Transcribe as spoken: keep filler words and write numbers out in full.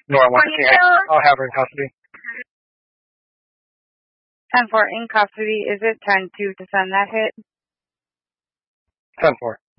No, I want to see her. I'll have her in custody. ten four in custody. Is it ten two to send that hit? ten four.